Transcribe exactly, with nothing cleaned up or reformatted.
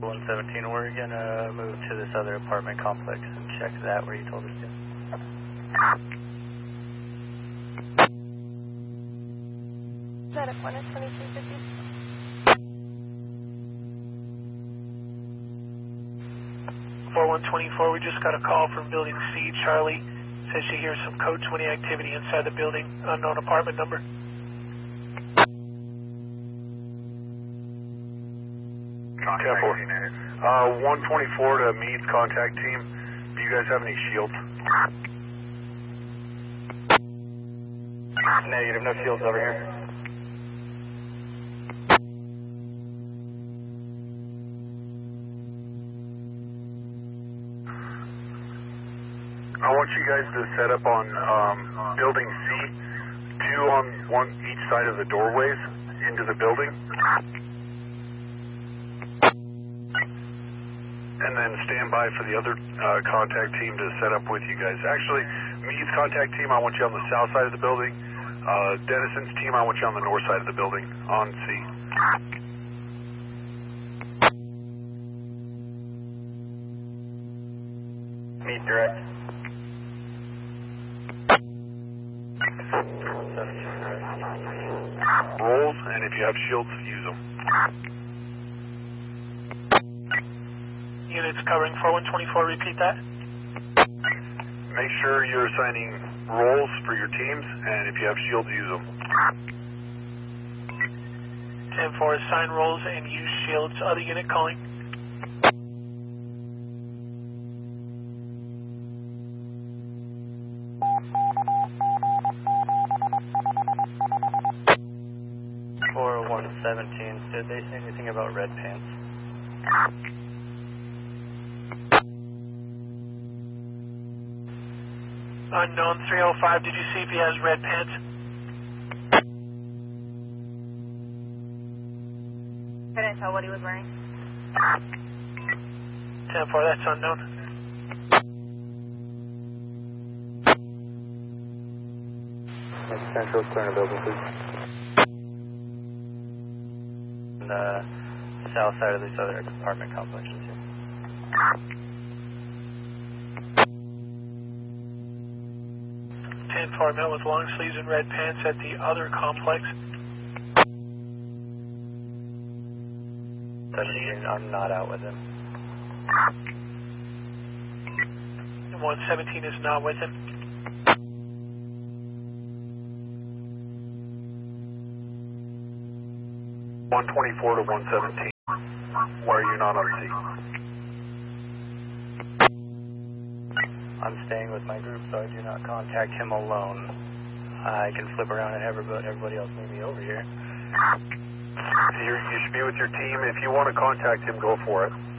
one seventeen, we're gonna move to this other apartment complex and check that where you told us to. Is that a one twenty-two fifty? four one twenty-four, we just got a call from Building C. Charlie says she hears some code twenty activity inside the building, unknown apartment number. Uh, one twenty-four to Meads contact team. Do you guys have any shields? Negative, no shields over here. I want you guys to set up on um, Building C, two on one each side of the doorways into the building. And then stand by for the other uh, contact team to set up with you guys. Actually, Meads contact team, I want you on the south side of the building. Uh, Denison's team, I want you on the north side of the building on C. Meet direct. Rolls, and if you have shields, use them. Units covering four one twenty-four, repeat that. Make sure you're assigning roles for your teams, and if you have shields, use them. ten four, assign roles and use shields. Other unit calling. four one seventeen, did they say anything about red pants? Unknown three oh five, did you see if he has red pants? Couldn't tell what he was wearing. ten four, that's unknown. Central, clear building, please. On the south side of these other apartment complexes here. ten four, met with long sleeves and red pants at the other complex. I'm not out with him. one seventeen is not with him. one twenty-four to one seventeen. Why are you not on C? I'm staying with my group, so I do not contact him alone. I can flip around and have everybody else meet me over here. You're, you should be with your team. If you want to contact him, go for it.